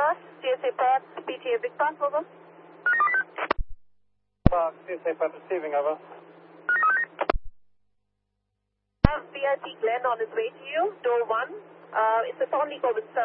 Park, CSA Park, PTA Big Park, over. Park, CSA Park receiving, over. VIP Glenn on his way to you, door 1. It's a Thornley Corbin